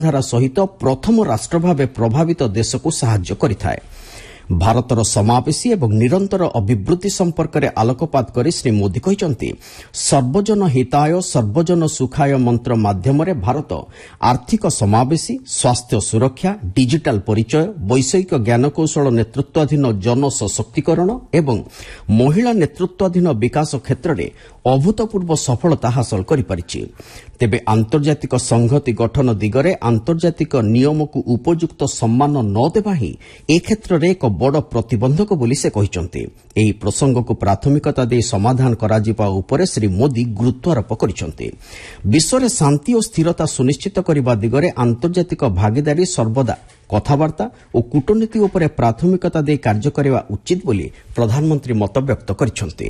ଧାରା ସହିତ ପ୍ରଥମ ରାଷ୍ଟ୍ର ଭାବେ ପ୍ରଭାବିତ ଦେଶକୁ ସାହାଯ୍ୟ କରିଥାଏ। ଭାରତର ସମାବେଶୀ ଏବଂ ନିରନ୍ତର ଅଭିବୃଦ୍ଧି ସମ୍ପର୍କରେ ଆଲୋକପାତ କରି ଶ୍ରୀ ମୋଦି କହିଛନ୍ତି, ସର୍ବଜନ ହିତାୟ ସର୍ବଜନ ସୁଖାୟ ମନ୍ତ୍ର ମାଧ୍ୟମରେ ଭାରତ ଆର୍ଥିକ ସମାବେଶୀ, ସ୍ୱାସ୍ଥ୍ୟ ସୁରକ୍ଷା, ଡିଜିଟାଲ ପରିଚୟ, ବୈଷୟିକ ଜ୍ଞାନକୌଶଳ ନେତୃତ୍ୱାଧୀନ ଜନସଶକ୍ତିକରଣ ଏବଂ ମହିଳା ନେତୃତ୍ୱାଧୀନ ବିକାଶ କ୍ଷେତ୍ରରେ ଅଭୂତପୂର୍ବ ସଫଳତା ହାସଲ କରିପାରିଛି। ତେବେ ଆନ୍ତର୍ଜାତିକ ସଂହତି ଗଠନ ଦିଗରେ ଆନ୍ତର୍ଜାତିକ ନିୟମକୁ ଉପଯୁକ୍ତ ସମ୍ମାନ ନ ଦେବା ହିଁ ଏ କ୍ଷେତ୍ରରେ ଏକ ବଡ଼ ପ୍ରତିବନ୍ଧକ ବୋଲି ସେ କହିଛନ୍ତି। ଏହି ପ୍ରସଙ୍ଗକୁ ପ୍ରାଥମିକତା ଦେଇ ସମାଧାନ କରାଯିବା ଉପରେ ଶ୍ରୀ ମୋଦି ଗୁରୁତ୍ୱାରୋପ କରିଛନ୍ତି। ବିଶ୍ୱରେ ଶାନ୍ତି ଓ ସ୍ଥିରତା ସୁନିଶ୍ଚିତ କରିବା ଦିଗରେ ଆନ୍ତର୍ଜାତିକ ଭାଗିଦାରୀ ସର୍ବଦା କଥାବାର୍ତ୍ତା ଓ କୂଟନୀତି ଉପରେ ପ୍ରାଥମିକତା ଦେଇ କାର୍ଯ୍ୟ କରିବା ଉଚିତ ବୋଲି ପ୍ରଧାନମନ୍ତ୍ରୀ ମତବ୍ୟକ୍ତ କରିଛନ୍ତି।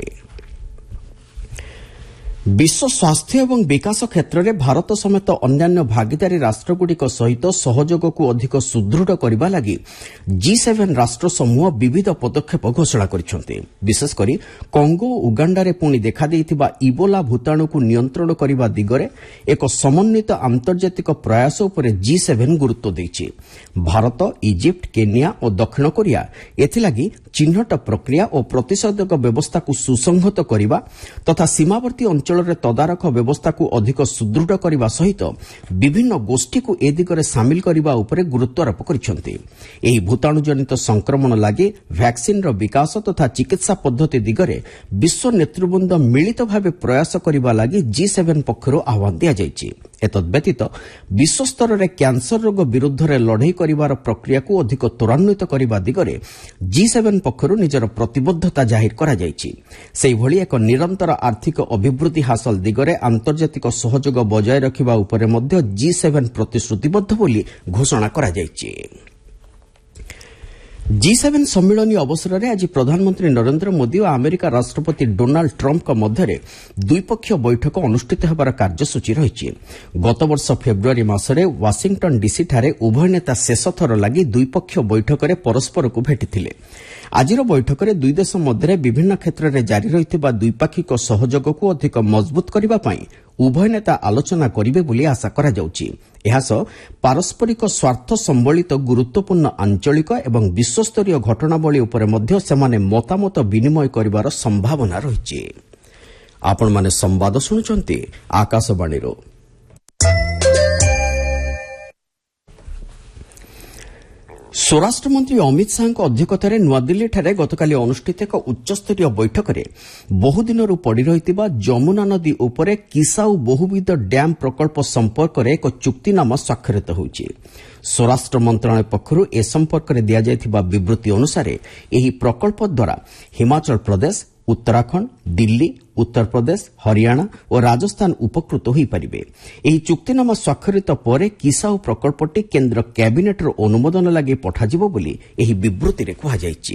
ବିଶ୍ୱ ସ୍ୱାସ୍ଥ୍ୟ ଏବଂ ବିକାଶ କ୍ଷେତ୍ରରେ ଭାରତ ସମେତ ଅନ୍ୟାନ୍ୟ ଭାଗିଦାରୀ ରାଷ୍ଟ୍ରଗୁଡ଼ିକ ସହିତ ସହଯୋଗକୁ ଅଧିକ ସୁଦୃଢ଼ କରିବା ଲାଗି G7 ରାଷ୍ଟ୍ର ସମୂହ ବିବିଧ ପଦକ୍ଷେପ ଘୋଷଣା କରିଛନ୍ତି। ବିଶେଷକରି କଙ୍ଗୋ ଓ ଉଗାଣ୍ଡାରେ ପୁଣି ଦେଖାଦେଇଥିବା ଇବୋଲା ଭୂତାଣୁକୁ ନିୟନ୍ତ୍ରଣ କରିବା ଦିଗରେ ଏକ ସମନ୍ୱିତ ଆନ୍ତର୍ଜାତିକ ପ୍ରୟାସ ଉପରେ G7 ଗୁରୁତ୍ୱ ଦେଇଛି। ଭାରତ, ଇଜିପ୍ଟ, କେନିଆ ଓ ଦକ୍ଷିଣ କୋରିଆ ଏଥିଲାଗି ଚିହ୍ନଟ ପ୍ରକ୍ରିୟା ଓ ପ୍ରତିଷେଧକ ବ୍ୟବସ୍ଥାକୁ ସୁସଂହତ କରିବା ତଥା ସୀମାବର୍ତ୍ତୀ ଅଞ୍ଚଳରେ ତଦାରଖ ବ୍ୟବସ୍ଥାକୁ ଅଧିକ ସୁଦୃଢ଼ କରିବା ସହିତ ବିଭିନ୍ନ ଗୋଷ୍ଠୀକୁ ଏ ଦିଗରେ ସାମିଲ କରିବା ଉପରେ ଗୁରୁତ୍ୱାରୋପ କରିଛନ୍ତି। ଏହି ଭୂତାଣୁଜନିତ ସଂକ୍ରମଣ ଲାଗି ଭ୍ୟାକ୍ସିନ୍ର ବିକାଶ ତଥା ଚିକିତ୍ସା ପଦ୍ଧତି ଦିଗରେ ବିଶ୍ୱ ନେତୃବୃନ୍ଦ ମିଳିତ ଭାବେ ପ୍ରୟାସ କରିବା ଲାଗି G7 ପକ୍ଷରୁ ଆହ୍ୱାନ ଦିଆଯାଇଛି। ଏତଦ୍ବ୍ୟତୀତ ବିଶ୍ୱସ୍ତରରେ କ୍ୟାନ୍ସର ରୋଗ ବିରୁଦ୍ଧରେ ଲଢ଼େଇ କରିବାର ପ୍ରକ୍ରିୟାକୁ ଅଧିକ ତ୍ୱରାନ୍ୱିତ କରିବା ଦିଗରେ G7 ପକ୍ଷରୁ ନିଜର ପ୍ରତିବଦ୍ଧତା ଜାହିର କରାଯାଇଛି। ସେହିଭଳି ଏକ ନିରନ୍ତର ଆର୍ଥିକ ଅଭିବୃଦ୍ଧି ହାସଲ ଦିଗରେ ଆନ୍ତର୍ଜାତିକ ସହଯୋଗ ବଜାୟ ରଖିବା ଉପରେ ମଧ୍ୟ G7 ପ୍ରତିଶ୍ରୁତିବଦ୍ଧ ବୋଲି ଘୋଷଣା କରାଯାଇଛି। G7 ସମ୍ମିଳନୀ ଅବସରରେ ଆଜି ପ୍ରଧାନମନ୍ତ୍ରୀ ନରେନ୍ଦ୍ର ମୋଦି ଓ ଆମେରିକା ରାଷ୍ଟ୍ରପତି ଡୋନାଲ୍ଡ ଟ୍ରମ୍ପଙ୍କ ମଧ୍ୟରେ ଦ୍ୱିପକ୍ଷୀୟ ବୈଠକ ଅନୁଷ୍ଠିତ ହେବାର କାର୍ଯ୍ୟସୂଚୀ ରହିଛି। ଗତବର୍ଷ ଫେବୃଆରୀ ମାସରେ ୱାଶିଂଟନ୍ ଡିସିଠାରେ ଉଭୟ ନେତା ଶେଷଥର ଲାଗି ଦ୍ୱିପକ୍ଷୀୟ ବୈଠକରେ ପରସ୍ପରକୁ ଭେଟିଥିଲେ। ଆଜିର ବୈଠକରେ ଦୁଇ ଦେଶ ମଧ୍ୟରେ ବିଭିନ୍ନ କ୍ଷେତ୍ରରେ ଜାରି ରହିଥିବା ଦ୍ୱିପାକ୍ଷିକ ସହଯୋଗକୁ ଅଧିକ ମଜବୁତ କରିବା ପାଇଁ ଉଭୟ ନେତା ଆଲୋଚନା କରିବେ ବୋଲି ଆଶା କରାଯାଉଛି। ଏହାସହ ପାରସ୍ପରିକ ସ୍ୱାର୍ଥ ସମ୍ବଳିତ ଗୁରୁତ୍ୱପୂର୍ଣ୍ଣ ଆଞ୍ଚଳିକ ଏବଂ ବିଶ୍ୱସ୍ତରୀୟ ଘଟଣାବଳୀ ଉପରେ ମଧ୍ୟ ସେମାନେ ମତାମତ ବିନିମୟ କରିବାର ସମ୍ଭାବନା ରହିଛି। ଆପଣମାନେ ସମ୍ବାଦ ଶୁଣୁଛନ୍ତି ଆକାଶବାଣୀରୁ। ସ୍ୱରାଷ୍ଟ୍ରମନ୍ତ୍ରୀ ଅମିତ ଶାହାଙ୍କ ଅଧ୍ୟକ୍ଷତାରେ ନୂଆଦିଲ୍ଲୀଠାରେ ଗତକାଲି ଅନୁଷ୍ଠିତ ଏକ ଉଚ୍ଚସ୍ତରୀୟ ବୈଠକରେ ବହୁଦିନରୁ ପଡ଼ି ରହିଥିବା ଯମୁନା ନଦୀ ଉପରେ କିସାଉ ବହୁବିଧ ଡ୍ୟାମ୍ ପ୍ରକଳ୍ପ ସମ୍ପର୍କରେ ଏକ ଚୁକ୍ତିନାମା ସ୍ୱାକ୍ଷରିତ ହୋଇଛି। ସ୍ୱରାଷ୍ଟ୍ର ମନ୍ତ୍ରଣାଳୟ ପକ୍ଷରୁ ଏ ସମ୍ପର୍କରେ ଦିଆଯାଇଥିବା ବିବୃତ୍ତି ଅନୁସାରେ ଏହି ପ୍ରକଳ୍ପ ଦ୍ୱାରା ହିମାଚଳ ପ୍ରଦେଶ, ଉତ୍ତରାଖଣ୍ଡ, ଦିଲ୍ଲୀ, ଉତ୍ତରପ୍ରଦେଶ, ହରିୟାଣା ଓ ରାଜସ୍ଥାନ ଉପକୃତ ହୋଇପାରିବେ। ଏହି ଚୁକ୍ତିନାମା ସ୍ୱାକ୍ଷରିତ ପରେ କିସାଉ ପ୍ରକଳ୍ପଟି କେନ୍ଦ୍ର କ୍ୟାବିନେଟ୍ର ଅନୁମୋଦନ ଲାଗି ପଠାଯିବ ବୋଲି ଏହି ବିବୃତ୍ତିରେ କୁହାଯାଇଛି।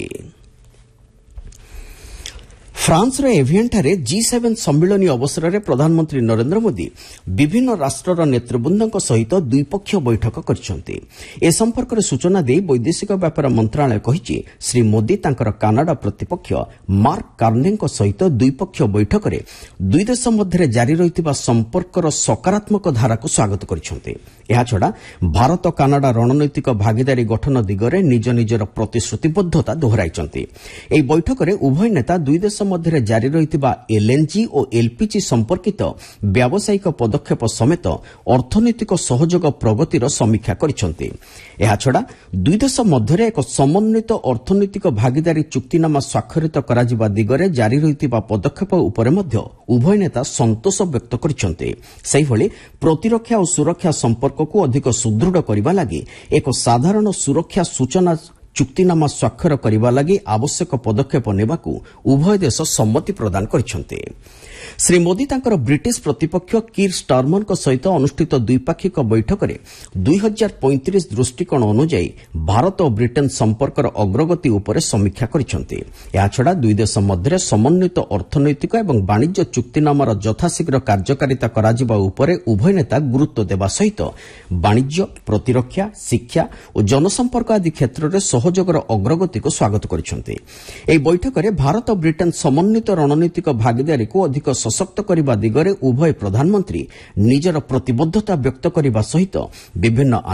ଫ୍ରାନ୍ସର ଏଭିଆନ୍ଠାରେ G7 ସମ୍ମିଳନୀ ଅବସରରେ ପ୍ରଧାନମନ୍ତ୍ରୀ ନରେନ୍ଦ୍ର ମୋଦି ବିଭିନ୍ନ ରାଷ୍ଟ୍ରର ନେତୃବୃନ୍ଦଙ୍କ ସହିତ ଦ୍ୱିପକ୍ଷୀୟ ବୈଠକ କରିଛନ୍ତି। ଏ ସମ୍ପର୍କରେ ସୂଚନା ଦେଇ ବୈଦେଶିକ ବ୍ୟାପାର ମନ୍ତ୍ରଣାଳୟ କହିଛି, ଶ୍ରୀ ମୋଦି ତାଙ୍କର କାନାଡା ପ୍ରତିପକ୍ଷ ମାର୍କ କାର୍ନେଙ୍କ ସହିତ ଦ୍ୱିପକ୍ଷୀୟ ବୈଠକରେ ଦୁଇ ଦେଶ ମଧ୍ୟରେ ଜାରି ରହିଥିବା ସମ୍ପର୍କର ସକାରାତ୍ମକ ଧାରାକୁ ସ୍ୱାଗତ କରିଛନ୍ତି। ଏହାଛଡ଼ା ଭାରତ କାନାଡା ରଣନୈତିକ ଭାଗିଦାରୀ ଗଠନ ଦିଗରେ ନିଜ ନିଜର ପ୍ରତିଶ୍ରୁତିବଦ୍ଧତା ଦୋହରାଇଛନ୍ତି। ଏହି ବୈଠକରେ ଉଭୟ ନେତା ଦୁଇ ଦେଶ ମଧ୍ୟରେ ଜାରି ରହିଥିବା ଏଲ୍ଏନ୍ଜି ଓ ଏଲ୍ପିଜି ସମ୍ପର୍କିତ ବ୍ୟାବସାୟିକ ପଦକ୍ଷେପ ସମେତ ଅର୍ଥନୈତିକ ସହଯୋଗ ପ୍ରଗତିର ସମୀକ୍ଷା କରିଛନ୍ତି। ଏହାଛଡ଼ା ଦୁଇ ଦେଶ ମଧ୍ୟରେ ଏକ ସମନ୍ୱିତ ଅର୍ଥନୈତିକ ଭାଗିଦାରୀ ଚୁକ୍ତିନାମା ସ୍ୱାକ୍ଷରିତ କରାଯିବା ଦିଗରେ ଜାରି ରହିଥିବା ପଦକ୍ଷେପ ଉପରେ ମଧ୍ୟ ଉଭୟ ନେତା ସନ୍ତୋଷ ବ୍ୟକ୍ତ କରିଛନ୍ତି। ସେହିଭଳି ପ୍ରତିରକ୍ଷା ଓ ସୁରକ୍ଷା ସମ୍ପର୍କକୁ ଅଧିକ ସୁଦୃଢ଼ କରିବା ଲାଗି ଏକ ସାଧାରଣ ସୁରକ୍ଷା ସୂଚନା ଚୁକ୍ତିନାମା ସ୍ୱାକ୍ଷର କରିବା ଲାଗି ଆବଶ୍ୟକ ପଦକ୍ଷେପ ନେବାକୁ ଉଭୟ ଦେଶ ସମ୍ମତି ପ୍ରଦାନ କରିଛନ୍ତି। ଶ୍ରୀ ମୋଦି ତାଙ୍କର ବ୍ରିଟିଶ ପ୍ରତିପକ୍ଷ କିର୍ ଷ୍ଟାରମରଙ୍କ ସହିତ ଅନୁଷ୍ଠିତ ଦ୍ୱିପାକ୍ଷିକ ବୈଠକରେ 2035 ଦୃଷ୍ଟିକୋଣ ଅନୁଯାୟୀ ଭାରତ ଓ ବ୍ରିଟେନ୍ ସମ୍ପର୍କର ଅଗ୍ରଗତି ଉପରେ ସମୀକ୍ଷା କରିଛନ୍ତି। ଏହାଛଡ଼ା ଦୁଇ ଦେଶ ମଧ୍ୟରେ ସମନ୍ୱିତ ଅର୍ଥନୈତିକ ଏବଂ ବାଣିଜ୍ୟ ଚୁକ୍ତିନାମାର ଯଥାଶୀଘ୍ର କାର୍ଯ୍ୟକାରିତା କରାଯିବା ଉପରେ ଉଭୟ ନେତା ଗୁରୁତ୍ୱ ଦେବା ସହିତ ବାଣିଜ୍ୟ, ପ୍ରତିରକ୍ଷା, ଶିକ୍ଷା ଓ ଜନସମ୍ପର୍କ ଆଦି କ୍ଷେତ୍ରରେ ସହ ସହଯୋଗର ଅଗ୍ରଗତିକୁ ସ୍ୱାଗତ କରିଛନ୍ତି। ଏହି ବୈଠକରେ ଭାରତ ବ୍ରିଟେନ୍ ସମନ୍ୱିତ ରଣନୀତିକ ଭାଗିଦାରୀକୁ ଅଧିକ ସଶକ୍ତ କରିବା ଦିଗରେ ଉଭୟ ପ୍ରଧାନମନ୍ତ୍ରୀ ନିଜର ପ୍ରତିବଦ୍ଧତା ବ୍ୟକ୍ତ କରିବା ସହିତ ବିଭିନ୍ନ